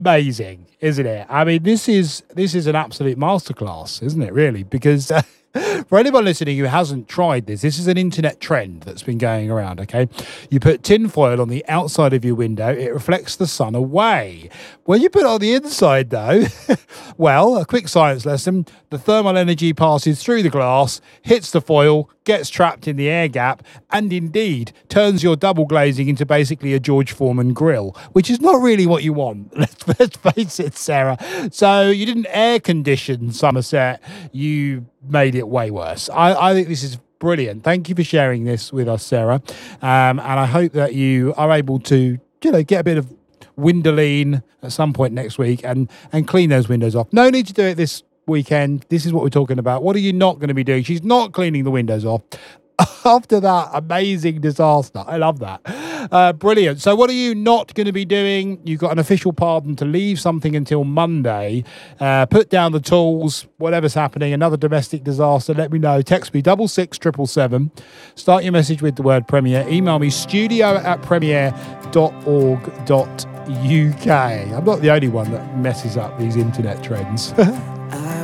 amazing, isn't it? I mean, this is an absolute masterclass, isn't it, really? Because for anyone listening who hasn't tried this is an internet trend that's been going around, okay? You put tin foil on the outside of your window, it reflects the sun away. When you put it on the inside, though, well, a quick science lesson, the thermal energy passes through the glass, hits the foil, gets trapped in the air gap, and indeed turns your double glazing into basically a George Foreman grill, which is not really what you want. Let's face it, Sarah. So you didn't air condition Somerset, you made it way worse. I think this is brilliant. Thank you for sharing this with us, Sarah. And I hope that you are able to, get a bit of Windowline at some point next week and clean those windows off. No need to do it this weekend. This is what we're talking about. What are you not going to be doing? She's not cleaning the windows off after that amazing disaster. I love that. Brilliant. So what are you not going to be doing? You've got an official pardon to leave something until Monday. Put down the tools, whatever's happening, another domestic disaster, let me know. Text me 66777. Start your message with the word Premier. Email me studio@premier.org.uk. I'm not the only one that messes up these internet trends.